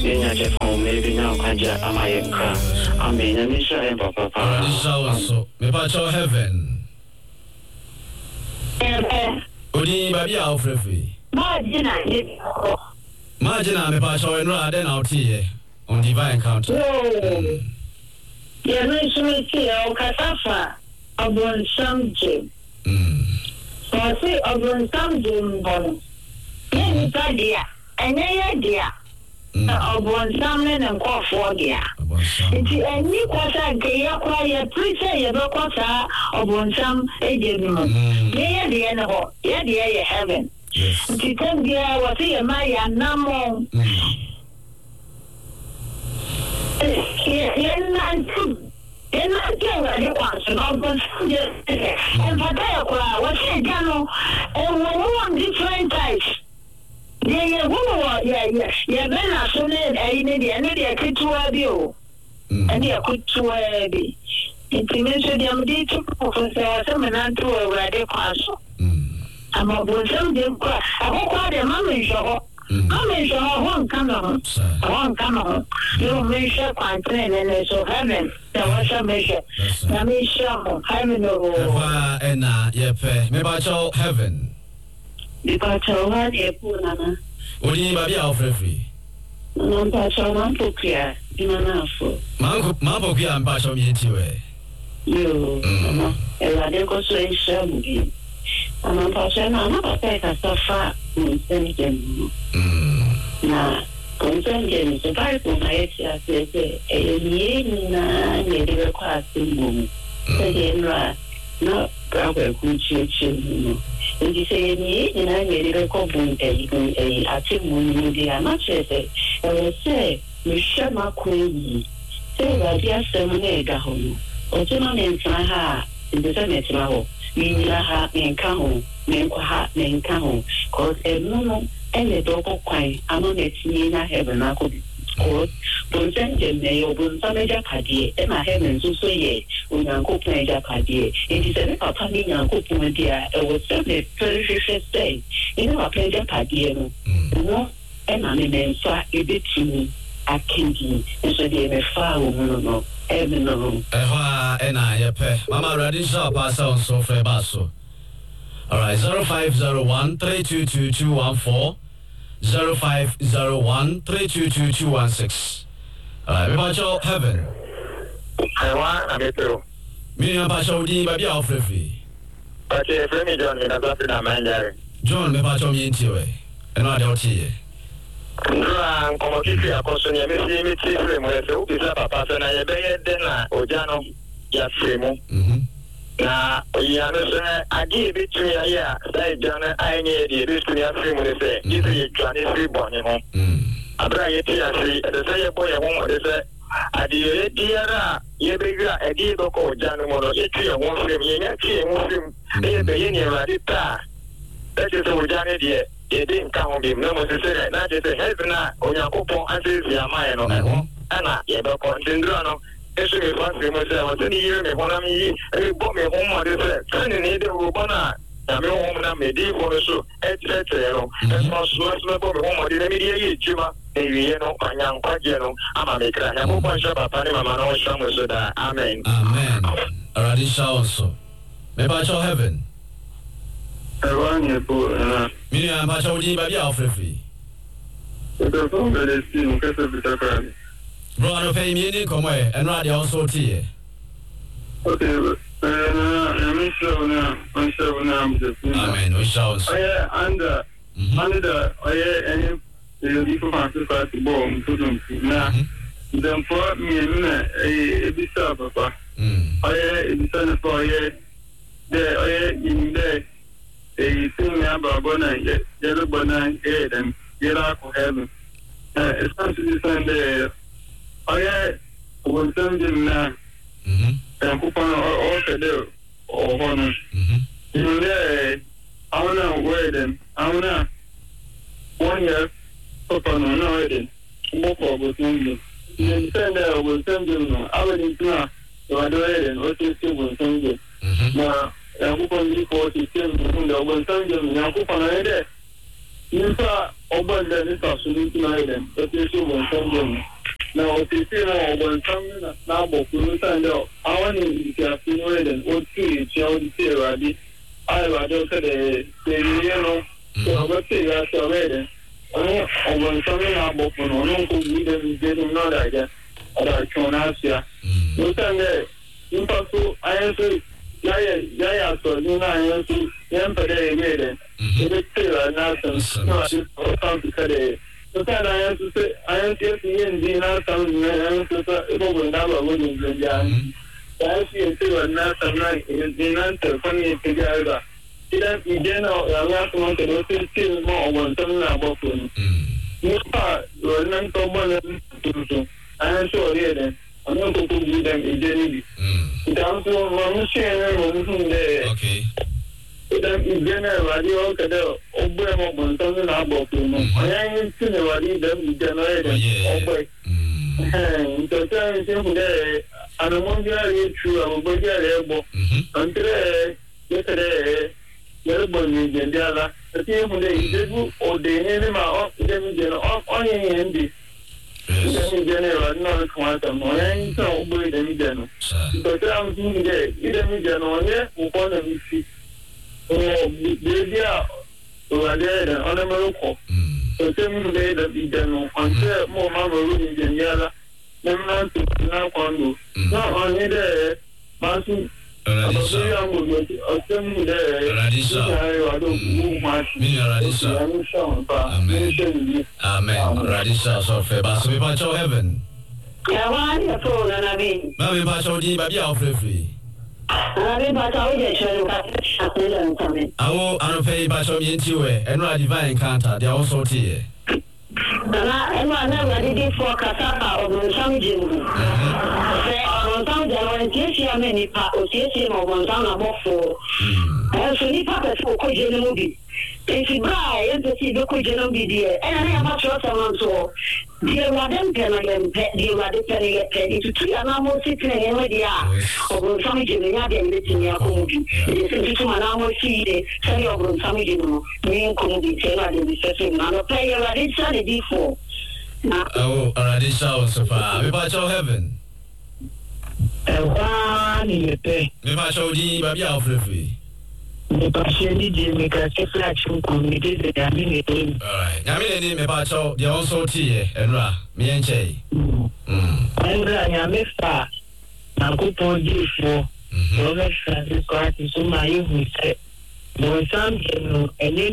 Benya Jeffon, maybe now Kanja Amayaka. I mean, I'm sure I'm Papa. So, me pacho heaven. Odi baby Alfrefi. Margina me pacho and rather than out here on divine counter. Yeah, no, see, Casafa, upon some gym. So I say, upon some gym, bonus. Any idea, and any idea. Upon some men and call for dear. It's a new quarter, gay, quiet, please say, you know, quarter, upon some agent. Yeah, the end of all, yeah, the heaven. She can be our see my number. And I tell you once, and Pataya was a channel, and one different types. Yeah, then I saw it, I need a kid to have you. And they are good to be. It's mentioned the ambition for some and to a radio council. I'm a good something. I won't call the mammy show. Mammy show won't come on. I won't come on. You measure quite plain and so heaven. There was a measure. I mean, show heaven over. And yep, me pacho heaven. Because what you put on Odi baby Alfrefi. No, pacho, man, clear. In an awful. Mambo Kia and Pacho Mietiwe. You, and I go so in Shabby. And I'm passing on a pack of sofa in Sengen. Now, concerning the Bible, I said, a year requires the moon. Again, no, probably good children. And you say, and I made a couple a active moon, they are not said. I will say, Michelle McQueen, say that dear Seminega home, or General in Traha in the Senate now. Minha and Caho, Menquaha, and Caho, cause a moon and a dog of quine, among its Nina heaven, I could quote, Bonsenja may or Bonsameja Padie, and my heavens who say, when Uncle Plaja Padie. It is a papa mean Uncle Pumadia, it was certainly 35th day. In our Plaja Padie, no, and I mean, far a bit to me, I can't be, and so they may far no. And I pay Mama Radisha pass on so fair basso. Alright, 0501 322 214 0501 322 216. Alright, Pacho heaven. I want a bit too. Million Pacho D baby Alfrefi. But if any John in a Bafina Mander. John me Pacho Mientiwe. And not out here. Nra komokiti akosonya mesi miti frame weso bisa papa se na ye beye den na ojano ya frame na ya no se agi bitu ya ya dai jana anye di bitu ya frame ne se itu ye twane free bone ho abra ye ti asi de se ye boye ho de se adi ye diara ye bega adi go ko ojano mo no ye ti ye ho frame ye nya ti ye ho frame ye be ye ni radita e ti so ojane die ye didn't count him, no one said, not just a heaven, or your coupon, and says, Yamai, and Anna, Yabba, Condrano, especially once we must have 20 years, when I'm here, and you bought me home on this, turning it over, I'm your home, and I'm a deep for the show, etc. And most home on the media, Jima, maybe, you know, and young Pagano, I'm a maker, I have a bunch of a Panama, so that, amen. Amen. Radisha also. Maybe I shall heaven. I want you to Million Pacho D baby Alfrefi. The phone that is still Cassava. Brother pay me come away and radio also tea. Okay, I'm sure now. Amen. We shall. Under any different parts to bomb to them. Now, then for me, a bit papa. I son for there in there. A thing about Bonai, yellow Bonai, and yellow heaven. Especially Sunday. I was sending now. And coupon also there or honor. In there, I want to wait them. I want to 1 year, Papa, no, wedding. Both of us, you send there, will send them. I will not. So I do it and what you still will send you. Now, and who can be for the same, the will send them, and who can I Nipa Obanda Nisa Solution Island, but you see one something. Now, if you see one something, now, but you find out, I want to get to know it and what to each other. I just said, so what say that's already. I want something about for no one could be them getting not like that. Or can ask ya. No time there. In fact, I answer. Yeah, so you know, I answer. Yesterday, made it. It's still nothing. No, I just found to say. So then I answer. I answer the last time. I answer. It will never win in the young. I see still nothing like the answer funny together. Then in general, last month, it was still more one something about him. You are not so one. I am sure then. I'm not going to give them in Jenny. Down to one machine there. Okay. Then in general, I do okay there. Obama, something about him. I ain't seen a them generated. So tell him there. And I'm going to get through our budget until yesterday. Everybody in the other. The team who they do or they name him out, them on the general, not quantum. I ain't so good in general. But I'm thinking that either general, who want to see. The are there and on a miracle. So tell me today that the general, until more mamma in the other, never not to now on you. Not only there, Martin. Amen. Radisha so feba so pa cho heaven. Ya wa ni so na na bi. Ma me pa cho di ba bia ofrefri. Abi pa cho je cho ka shakle lan tame. Awo anu pe pa cho mi enti we enu a divine encounter they also tie. Na enu na na di for kasapa obun sam jimu. Some generation many part of the one down above for. And so you pass for Cogen movie. If you buy, and to see the Cogen movie, and I have a short amount so. Dear Madame Pennagan, dear Madame Pennagan, to 3 and almost sitting in the or some Jimmy in your home. It is to an hour see the tell you of some Jimmy, me couldn't be tailored in the session. I'm a player, I did study before. Oh, already saw so far. We bought your heaven. Me pa cho di ba bia ofrefri. Me pa sheni di me ka se flash community de yami ne. Alright. Yami ne me pa cho they also tie enra me enche. Enra yami fa na ko pon di fo. Robert Francis Kwati so ma yu se. Mo sam no enen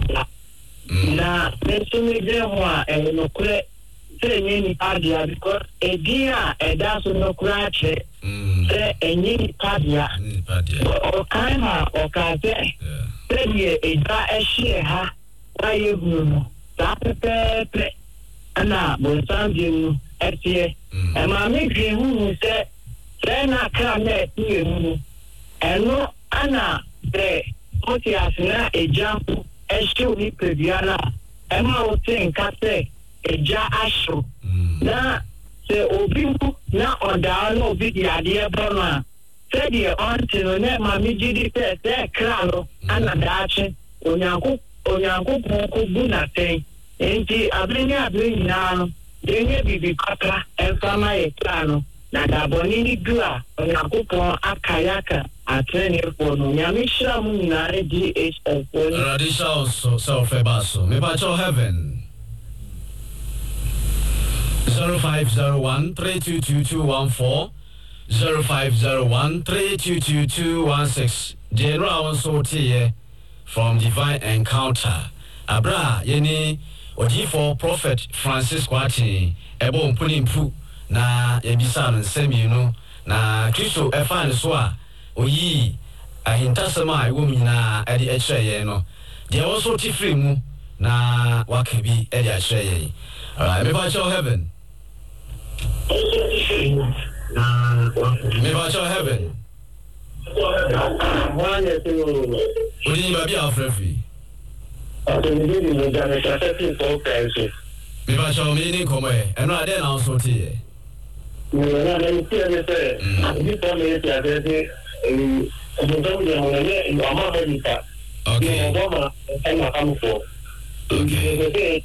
na me so me de ho a no kure say any party because a dear a dance no crash. Say any party or kind or kaze. Say a share ha. Why you that pepe and now Bonsandian FTA. And my making who said, then I can't let you. And no Anna there. What you have now a jump and show me Peviana. And I was saying, Cate. Eja asho na se obi na oda no obi di ade bona se die onti ne ma mi gidi se kra no ana daache onyanko ku bu na ten enti abeni na no denye bibi kaka enfama e kra no na da boni ni dua onyanko pon akayaka atrene for no nyame shira mu na DHS Radisha so febaso me pa cho heaven 0501 322 0501 322 General also here from Divine Encounter. Abra yeni Odifo Prophet Francis Kwati ebo mpuni mpu na yebisa nsemi no na Kristo efa so a oyi ahintasema ewo nyina edi ehye no they also tifri mu na wakabi edi ehye. Alright, me ba cho heaven. Me ba cho heaven. Odi ba bia ofrefi. Me ba cho me ni komo e. Eno ade na so ti e. Me na na ti e se. Di to me ti ade ti mo do mo ne ama ba ni ta. Okay. Mo ba ma e na kam ko. Okay.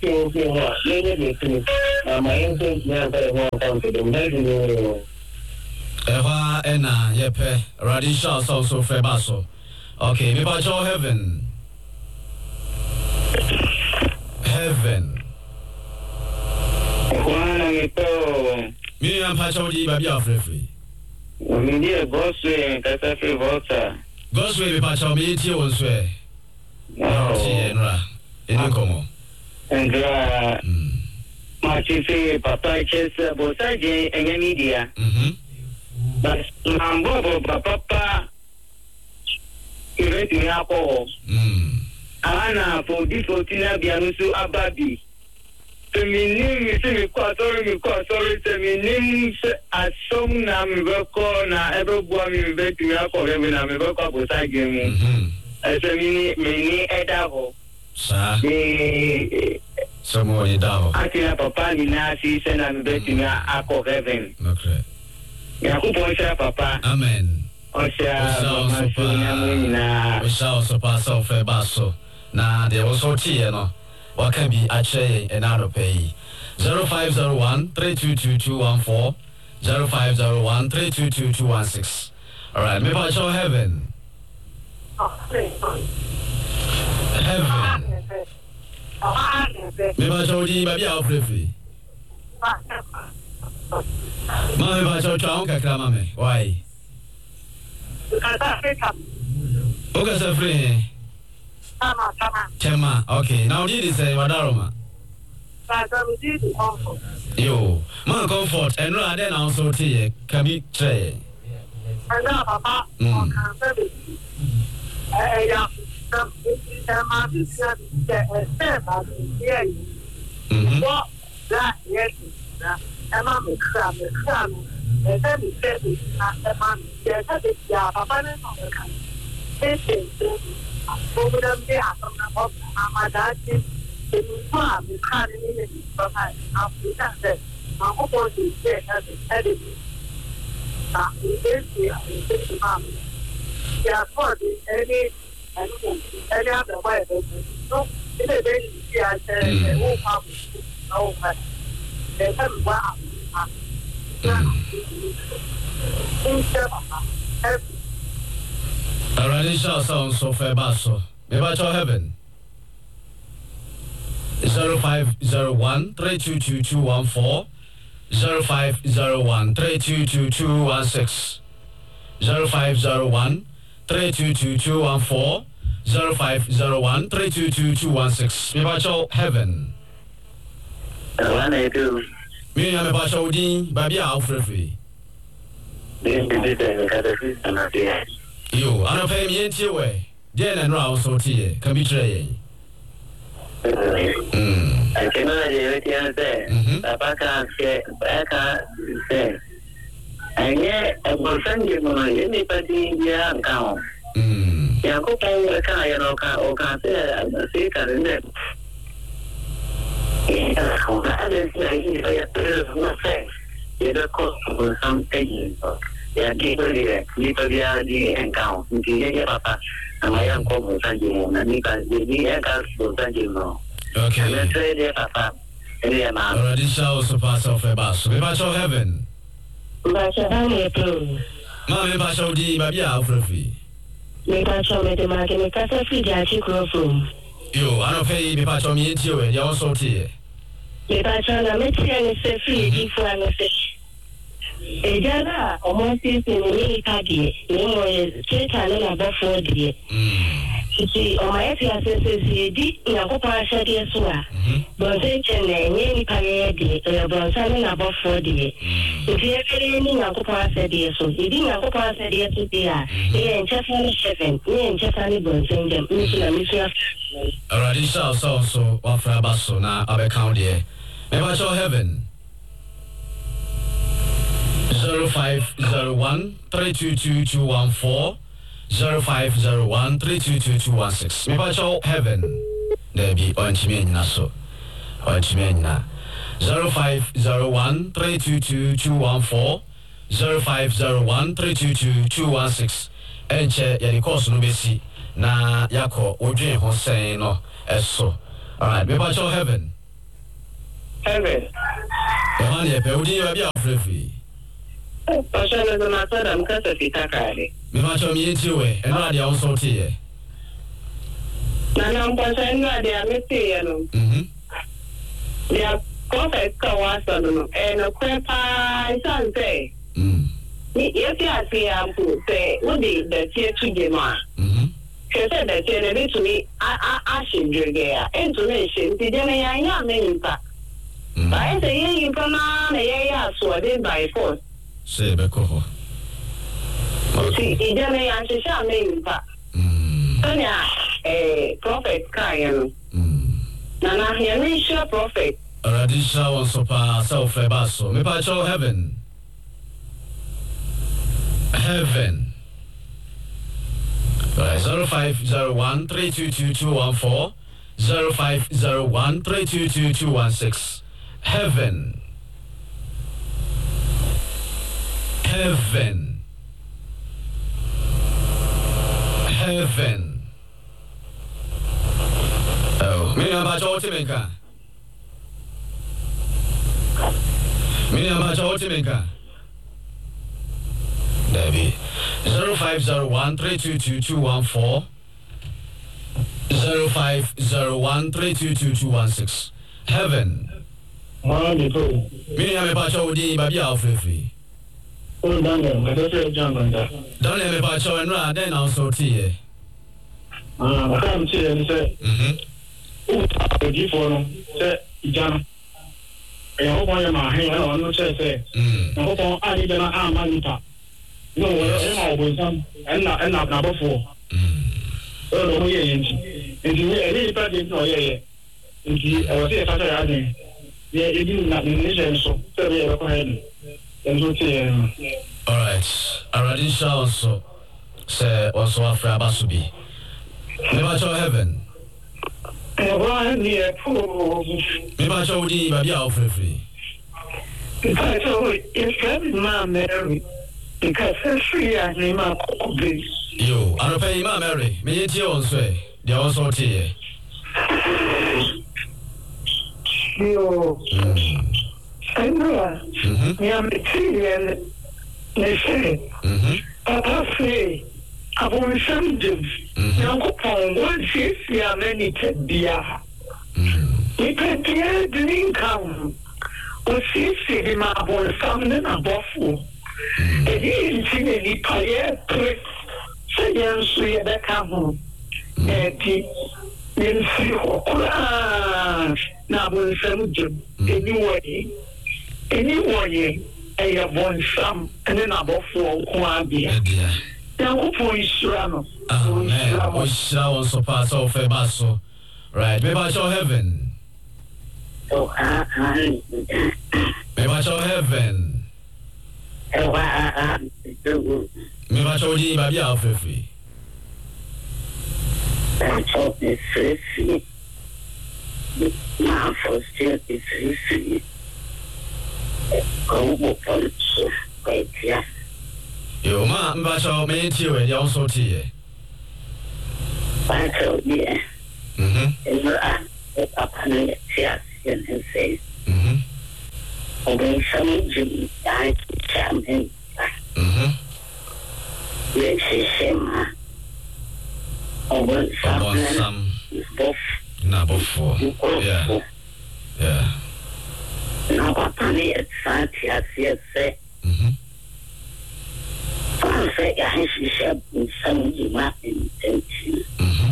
Eva ena yepe radisha so febaso. Okay, me bacho heaven. Me am pacho di baby afrefi. Me dia Goswe kasa free volta. Goswe me pacho me ti wonswe. No, ti enra. Eni komo. Enra. Ma ti fe papa chesa bosa je enye media. But mambo papa ireti yako. Ana for this hotel bianusu ababi. Feminim mi kwa sorry feminim asom na mbeko na ebegwa mi betu yako rebe na mbeko bosa gemu. Femini edavo. Sa. Somo edavo. Atina papa ni nasi sena mbetu na ako heaven. Okay. Yakupo papa. Amen. Osha sopa so febaso. Na de also tie no. What can be actually another pay? 0501-322-214 0501-322-216. All right, maybe I show heaven. Maybe I show the baby out free. Maybe I show Chong Kakramame. Why? Okay, so free. Chema, okay. Now did you say Wadaroma? Yo, my comfort and rather than also tea can be tray. Already shall sound so fair basso. Maybe I shall heaven. 0501-322-214 0501-322-216 0501-322-214 0501-322-216. Maybe I shall heaven. I do. Me am a shall din, baby Alfred. You, I don't pay me into your way. Jen and Rouse or tea can be tray. I cannot say, Papa can't say, and yet I will send you anybody in the account. Yaku pay a car, or can't say, I'm a secret in it. You don't cost for some taking. Yeah, people the account. Papa, and I am called Sanjay, and because the account for Sanjay. Okay. Let's say there, Papa. Already shall surpass of a bus. We might show heaven. Mammy Basho D. Baby Alfred. Me pacho me te make me casa free jachi crofum. You, I don't pay me pacho me into it. You also tea. Me pacho na me tia ni se free di fu ano se. Ejana omo si se ni kadi. Ni mo ye cheta na ba fo die. Iti o ma efi asese si di na ko pa sha die so a. Bon se chene nye ni pa ye di e bon sa na ba fo die. Iti e fere ni na ko pa sha die so. Idi na ko pa sha die so dia. E en cha fa ni shefen. E en cha fa ni bon se ndem. Ni na mi sia. Already shall so offer basso na abe count here. Maybe I shall heaven. 0501-322-214 0501-322-216. Maybe I shall heaven. There be on Chimena so. On Chimena. 0501-322-214 0501-322-216. Enche yari course no besi na yako odwen ho sen no eso. Alright, me pa show heaven. Heaven. Ehani e pe udi ya bia free. Pasha na na tada mkasa fitakare. Me pa show mi entiwe, eno ade on so tie. Na mpasha eno ade amete ya no. Ya prophet ka wasa no. Eno kwepa isante. Ni yeti ati ampu se udi the tie tuje ma. Kese the tie ne bitumi a shindrege ya. Ento ne shinti jene ya nya menimpa. Ba ese ye yimpa na ye ya so de by force. Say beko. See, he done a answer name. Sonia, prophet Kayan. Nana, he a prophet. Radisha was so far self a basso. Me pa show heaven. Heaven. 0501 322 0501 322 Heaven. Heaven. Heaven. Oh, me na ba choti menka. Me na ba choti menka. Debbie. 0501 322 0501 322 Heaven. Me na ba choti ba bia ofefi. Oh, Daniel, I don't say John. Daniel, me pa choti no then also tie. I can't see and say, oh, you for say, John. I hope I am a hand on no say, I hope I need an arm and tap. No, I'm always some, and not number 4. Oh, yeah, and you really bad in no, yeah. And I was here, I think. Yeah, it didn't not in so we are going all right. Already also say also after Abasubi. Never show heaven. Never show the baby out free. It's my Mary. Because it's free as name of you, I don't pay my Mary. Me and you also. They also tea. Yo. I know. I'm a tea. They say, Papa say, I want something. Now, once you see how many dear. You can hear the income. Or see him about something above you. And he is in the career. Say, yes, we are back home. And he will see now, will send him anyway. I have one some and then above 4 Quabia. Now, for Israel. Oh, man, we shall also pass off a basso. Right, maybe I show heaven. Maybe I show heaven. Maybe I show the baby out for free. I told me free. My first year is free. Yo, ma, mbacho me tiwe ya also tie. Bacho yeah. Papa na tia and say. When some Jim died, chairman. Yes, shema. Some both. Not before. Yeah. Yeah. Now, Papa, it's Santia, say. Say, I should have some Jima intention.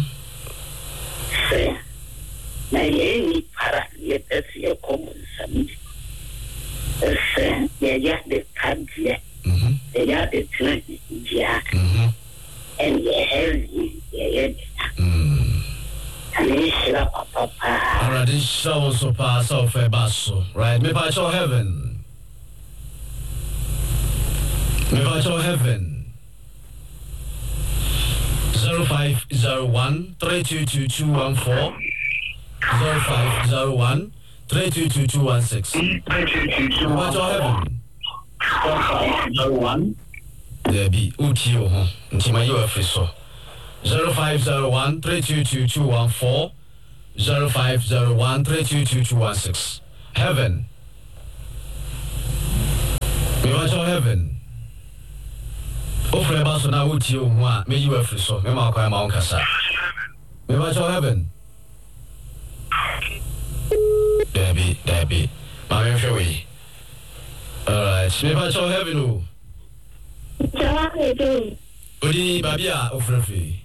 Say, my any para yet as your common son. Say, yeah, the card yet. They are the tonight, Jack. And you're heavy, yeah. Already show so pass off a basso, right? Me pa show heaven. Me pa show heaven. 0501 322 0501 322 Me pa show heaven. 0501. There be Utio, Ntima, you are so. 0501 322 0501322216. Heaven. Me watch your heaven. Ofre ba so na wuti o hu a me yi wa free so me ma kwa ma on kasa. Me watch your heaven. Debbie. Ma me hwe we. Alright, me watch your heaven o. Odi babia ofre free.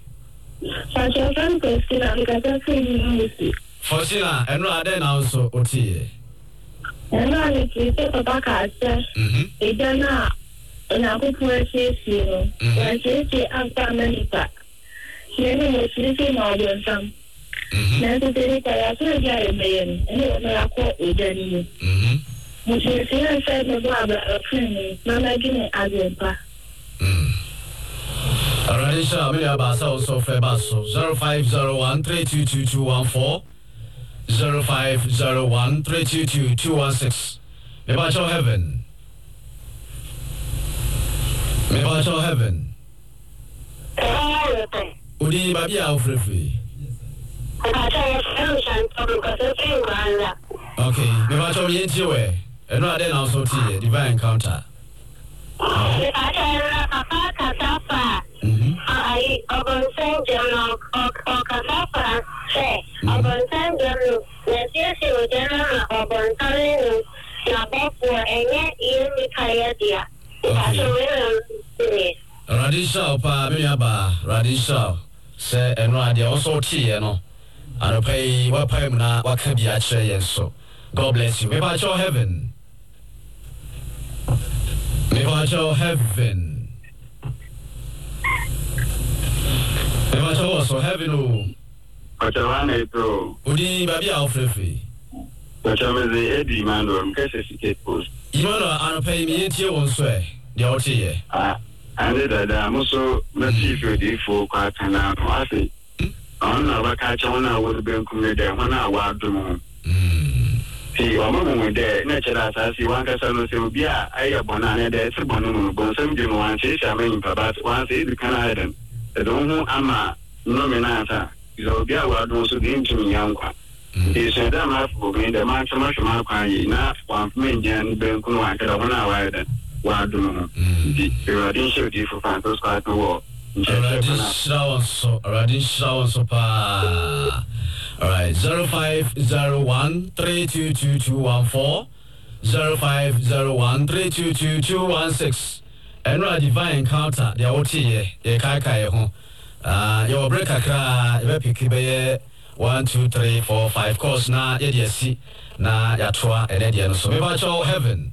Fosina, eno ade na so otie. Eno ani kise papa ka ase. Ejana na ko puesi no. Puesi after America. Yeni mo sisi na odonsam. Na so teri ka ya so ya emeyen. Eno na ko ejani. Mo sisi na se no baba friend na na gine azempa. Radisha, me abasa also febaso 0501322214 0501322216. Me ba cho heaven. Udi babia ofrefi. Okay, me ba cho yenti we. Eno ade na so tie divine encounter. I send general or Casafa say, send general, let's use you general or telling you for any year Kayadia. Radisha opa miaba Radisha say eno ade also tie no. I pay what pay na what can be actually so. God bless you. Me ba cho heaven. Me ba cho heaven. So heaven o. Achawane to. Udi babi a ofrefi. Achameze edi mando mkese sikate post. Imano anope mi entie won so e. De otiye. Ande dada muso meti fodi fo kwa kana no ase. Ona waka cha ona wo be nkume de ona wa dum. Ti wa mo de na chela asasi wanka sano se obi a aye bona ne de se bonu no bon sam de no wan se shamen papa wan se di kana eden. E don hu ama no menata. Izo obi a wa dum so di ntumi yankwa. Ti se da ma fo be de ma chama chama kwa yi na wan menjan be nkunu wa kada bona wa eden. Wa dum. Di radin show di fo fan to ska to wo. Radin so pa. All right, 0501322214 0501322216. Enra divine encounter the otie ye kai ho. Your break akra e be pick be 1 2 3 4 5 course na ye de si na ya toa e de no so. Me ba cho heaven.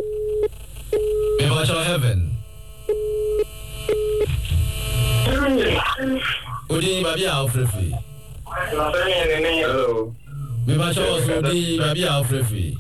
Odi babi a ofrefi. Hello. Me ba cho so di babi a ofrefi.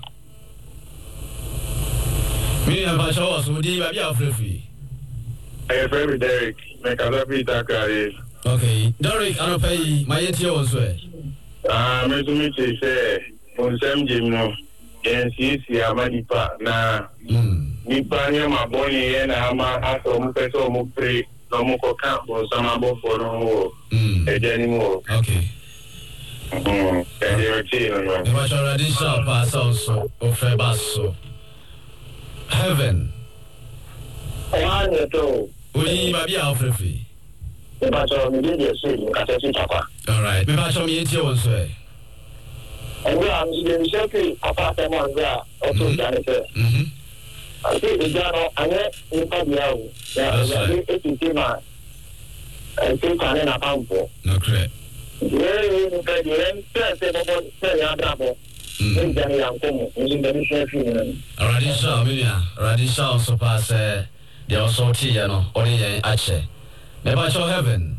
Me ba cho so di babi a ofrefi. I friend Derek, me ka be takare. Okay, Derek anopai my entie won so e. Me to me say on sam jim no. NCC amanipa na nipa ni ma boni ye na ama aso mu peso mu pre no mu ko kan bon sama bo for no e jeni mo. Okay. E de ti no. E ba cho radin shop pass also ofre basso. Heaven. One to. Odi babi a ofrefi. E ba cho mi de se ka se takwa. All right. Me ba cho mi entie won so e. And we are simply apart from one there, also Janice. I think the Jano, and then in Pablo, it's in Tima, and think I'm in a pampo. No credit. Very in the double. In Johnny and Como, in the mission. Radisha also pass the also Tiano, only Ache. Never show heaven.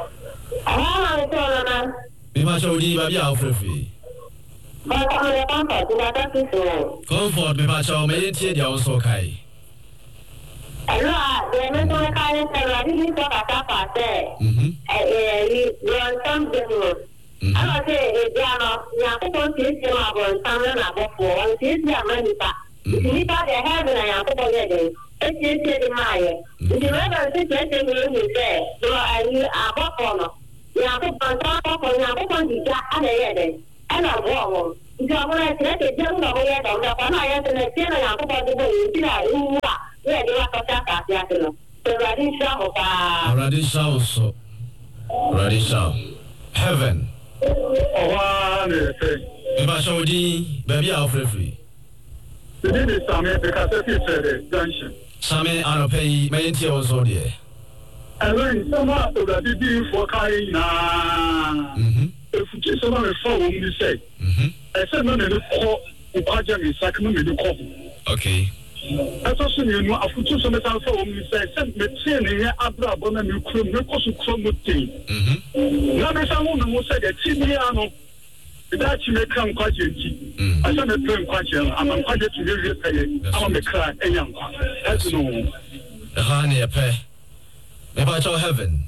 Be much OD by your free. Comfort me ba cho me tie dia so kai. Hello, the men to kai se radin so ka pa se. You some people. I say dia no, ya ko ton ti se ma bon sam na bo fo, an ti dia mani pa. Ni pa de heaven na ya ko bo de. E ti di mai. Di re ba se je se ni se. Do ai a bo fo no. ya ko panta ko ya ko pon di ja ade yede ana wo ndio mwana tete jengo ngo ya ndo kwa na ya tena tena ya ko pon di tira uwa ya de wa ko ta ka ya teno to radisha ho pa radisha also radisha heaven Owa ne se Mba Saudi baby afrefri This is Sammy because it's a junction. Sammy anopay mayenti also there. And when someone already did for carrying if you someone is so you say. I said no the call the budget is like no the call. Okay. That's also you know afu to some time so you say send me tin here abra bona me krum me koso krum tin. Na me say mo say the tin here no that you make come quite easy. I said me plan quite I'm quite to really pay. I'm me cry anyam. That's no. Hani pay. Me ba cho heaven.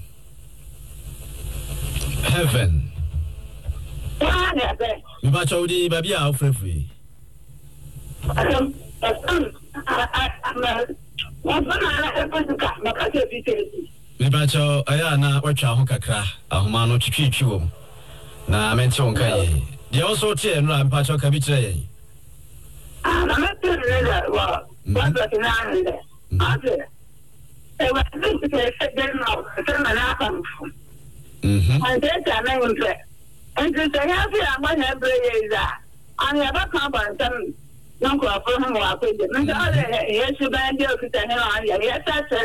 Heaven. Me ba cho di baby afrefri. Me ba cho aya na watwa ho kakra ahoma no twitwi wo na mente won kan yi de also tie no am pa cho ka bi kire yen na me tere wa ba ta na nde ate e wa te se de no se na kan and then ta na nte and then ya fi ama na bre ye za an ya ba kan ba ntam non ko afro ho wa ko de nte ale yesu ba ndi o kita ne an ya ya ta se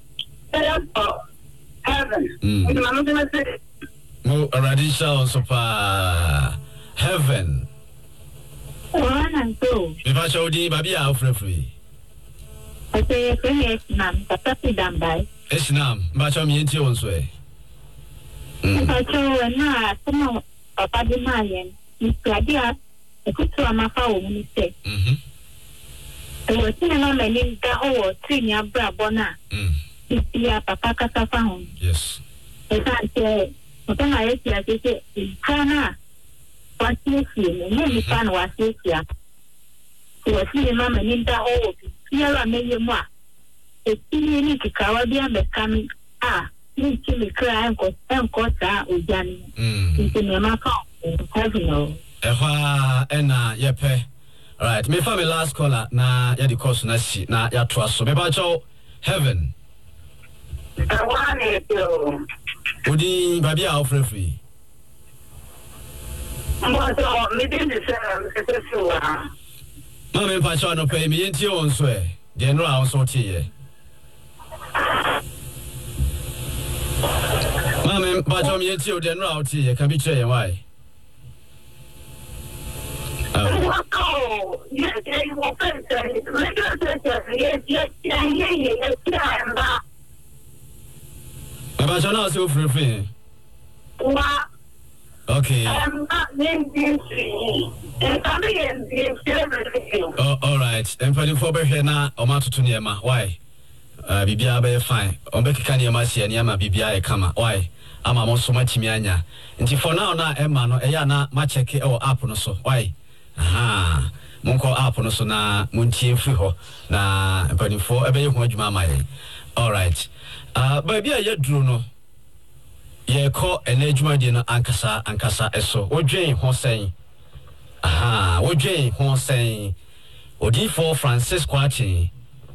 heaven mama me say mo already shall so pa heaven One two. me ba cho di baby afrefri I say yes, ma'am. Papa Dambai. Esnam ba cho mi enti won so e I told na some Papa de Mayen. Miss Claudia, I could to my phone, Miss Say. I was in a man or senior Brabona. Yeah, Papa Casaphone. yes I can't say, but I say, Kana. What you see, maybe fan was this year. He was seeing Mamma Ninda Hole. Here I made you more. It's need to cover the coming. Need to be crying because I'm caught out with Johnny. It's in your mouth. Heaven. Ehwa ena yepe. All right, me fa me last caller na ya di course na si na ya to aso. Me ba cho heaven. Odi baby afrefri. Mbo me dey say so Ma me pa cho no pay me enti won so e. De no a so tie ye. Ma me pa cho me enti o de no a tie ye ka bi kire ye why. Oh, yes, they will Baba cho na so free. Okay. I'm not named all right. And for the four here na o ma tutu niema. Why? Bibia be fine. O be kika niema si niema bibia e kama. Why? Ama mo so matimi anya. Nti for now na Emma no e ya na ma check e o app no so. Why? Aha. Monko app no so na muntie free ho na mpanifo ebe ye ho adwuma amaye. All right. Baby a yedru no. Ye ko enadwuma di no ankasa eso. Odwen ho sen. Aha, odwen ho sen. Odifo Francis Kwachi.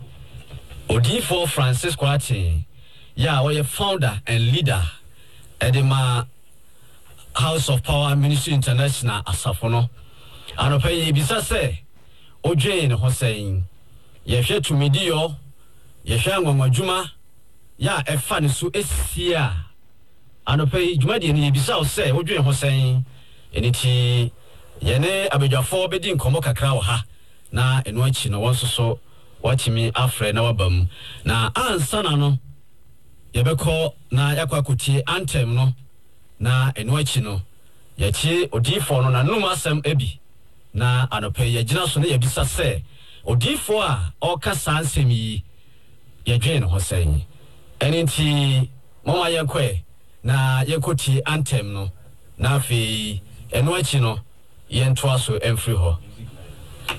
Yeah, we are founder and leader at the House of Power Ministry International Asafono. And pay bisa say Odwen ho sen. Ye hwe tumidio, ye hwe ngwangwadwuma, ya efa ne so esia. And pay jumadi ni bisa say Odwen ho sen. Eniti yene abedwafo bedi nkomo kakra wo ha na eno achi no won so watimi afre na wabam na ansana no yebeko na yakwakotie anthem no na eno achi no yachi odifo no na numa asem ebi na anope yagina so na yebisa se odifo a okasa ansem yi yedwen ho sen enenti mama yenkwe na yekotie anthem no na afi eno achi no yentoa so emfri ho